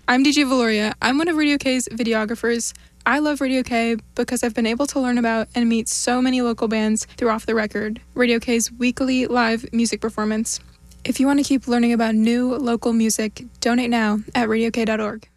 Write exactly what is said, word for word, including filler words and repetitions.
I'm D J Valoria. I'm one of Radio K's videographers. I love Radio K because I've been able to learn about and meet so many local bands through Off the Record, Radio K's weekly live music performance. If you want to keep learning about new local music, donate now at radio k dot org.